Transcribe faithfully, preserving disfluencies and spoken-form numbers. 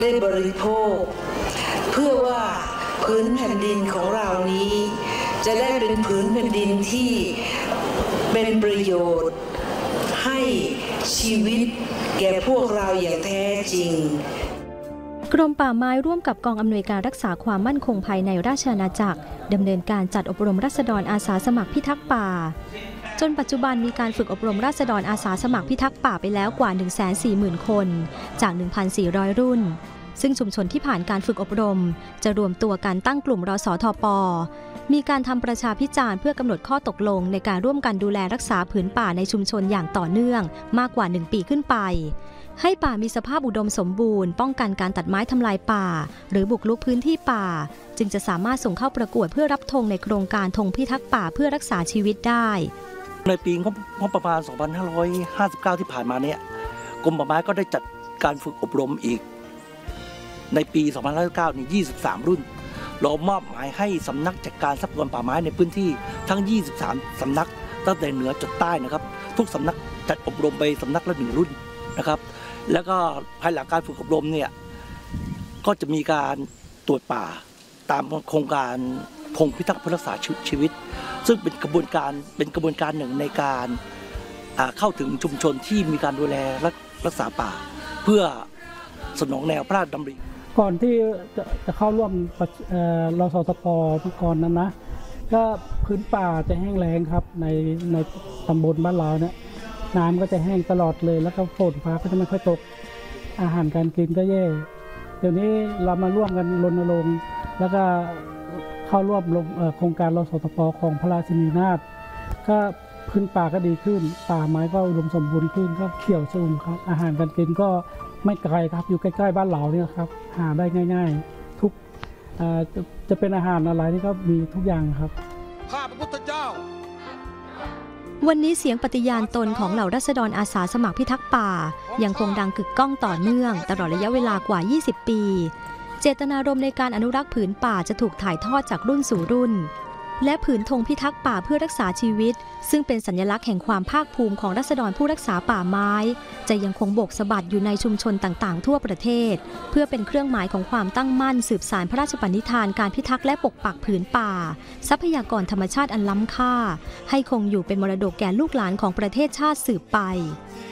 ได้บริโภคเพื่อว่าพื้นแผ่นดินของเรานี้จะได้เป็นพื้นแผ่นดินที่เป็นประโยชน์ให้ชีวิตแก่พวกเราอย่างแท้จริงกรมป่าไม้ร่วมกับกองอำนวยการรักษาความมั่นคงภายในราชอาณาจักรดำเนินการจัดอบรมราษฎรอาสาสมัครพิทักษ์ป่าจนปัจจุบันมีการฝึกอบรมราษฎรอาสาสมัครพิทักษ์ป่าไปแล้วกว่า หนึ่งแสนสี่หมื่น คนจาก หนึ่งพันสี่ร้อย รุ่นซึ่งชุมชนที่ผ่านการฝึกอบรมจะรวมตัวกันตั้งกลุ่มรสทป.มีการทำประชาพิจารณ์เพื่อกำหนดข้อตกลงในการร่วมกันดูแลรักษาผืนป่าในชุมชนอย่างต่อเนื่องมากกว่าหนึ่งปีขึ้นไปให้ป่ามีสภาพอุดมสมบูรณ์ป้องกันการตัดไม้ทำลายป่าหรือบุกรุกพื้นที่ป่าจึงจะสามารถส่งเข้าประกวดเพื่อรับธงในโครงการธงพิทักษ์ป่าเพื่อรักษาชีวิตได้ในปีงบประมาณ สองพันห้าร้อยห้าสิบเก้า ที่ผ่านมาเนี่ยกรมป่าไม้ก็ได้จัดการฝึกอบรมอีกในปี สองพันห้าร้อยห้าสิบเก้า นี่ ยี่สิบสาม รุ่นเรามอบหมายให้สำนักจัดการทรัพยากรป่าไม้ในพื้นที่ทั้ง ยี่สิบสาม สำนักตั้งแต่เหนือจนใต้นะครับทุกสำนักจัดอบรมไปสำนักละหนึ่งรุ่นนะครับแล้วก็ภายหลังการฝึกอบรมเนี่ยก็จะมีการตรวจป่าตามโครงการธงพิทักษ์เพื่อรักษาชีวิตซึ่งเป็นกระบวนการเป็นกระบวนการหนึ่งในการเข้าถึงชุมชนที่มีการดูแลรักษาป่าเพื่อสนองแนวพระราชดำริก่อนที่จะจะเข้าร่วมรสทป.เมื่อก่อนนั้นนะก็พื้นป่าจะแห้งแล้งครับในในตำบลบ้านเราเนี่ยน้ำก็จะแห้งตลอดเลยแล้วก็ฝนฟ้าก็จะไม่ค่อยตกอาหารการกินก็แย่เดี๋ยวนี้เรามาร่วมกันรณรงค์แล้วก็เข้าร่วมโครงการรสทป.ของพระราชินีนาถก็พื้นป่าก็ดีขึ้นป่าไม้ก็อุดมสมบูรณ์ขึ้นก็เขียวชุ่มครับอาหารการกินก็ไม่ไกลครับอยู่ใกล้ๆบ้านเราเนี่ยครับหาได้ง่ายๆทุกจะจะเป็นอาหารอะไรนี่ก็มีทุกอย่างครับข้าพระพุทธเจ้าวันนี้เสียงปฏิญาณตนของเหล่าราษฎรอาสาสมัครพิทักษ์ป่ายังคงดังกึกก้องต่อเนื่องตลอดระยะเวลากว่ายี่สิบปีเจตนารมณ์ในการอนุรักษ์ผืนป่าจะถูกถ่ายทอดจากรุ่นสู่รุ่นและผืนธงพิทักษ์ป่าเพื่อรักษาชีวิตซึ่งเป็นสัญลักษณ์แห่งความภาคภูมิของราษฎรผู้รักษาป่าไม้จะยังคงโบกสะบัดอยู่ในชุมชนต่างๆทั่วประเทศเพื่อเป็นเครื่องหมายของความตั้งมั่นสืบสานพระราชปณิธานการพิทักษ์และปกปักผืนป่าทรัพยากรธรรมชาติอันล้ำค่าให้คงอยู่เป็นมรดกแก่ลูกหลานของประเทศชาติสืบไป